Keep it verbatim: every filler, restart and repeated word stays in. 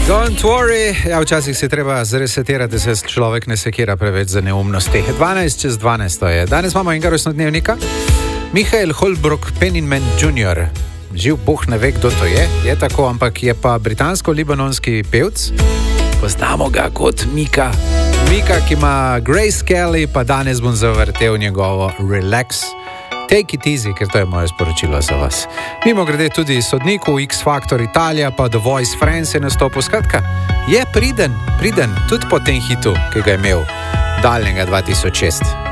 Don't worry, ja, včasih se treba zresetirati, da se človek ne sekira preveč za neumnosti. dvanajst čez dvanajst je. Danes imamo enega rojstnodnevnika. Michael Holbrook Penninman junior Živ Bog ne ve, kdo to je. Je tako, ampak je pa britansko-libanonski pevc. Poznamo ga kot Mika. Mika, ki ima Grace Kelly, pa danes bom zavrtel njegovo Relax. Take it easy, ker to je moje sporočilo za vas. Mimo grede tudi sodniku X Factor Italija, pa The Voice France je nastopil. Skratka, je priden, priden, tudi po tem hitu, ki ga je imel daljnega dva tisoč šest.